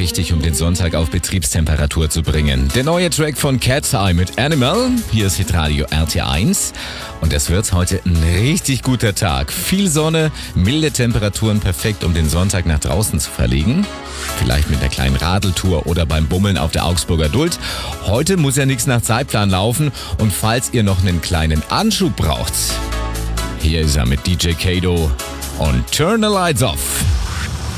wichtig, um den Sonntag auf Betriebstemperatur zu bringen. Der neue Track von Cat's Eye mit Animal. Hier ist Hitradio RT1. Und es wird heute ein richtig guter Tag. Viel Sonne, milde Temperaturen, perfekt, um den Sonntag nach draußen zu verlegen. Vielleicht mit einer kleinen Radeltour oder beim Bummeln auf der Augsburger Duld. Heute muss ja nichts nach Zeitplan laufen. Und falls ihr noch einen kleinen Anschub braucht, hier ist er mit DJ Kato und Turn the Lights Off.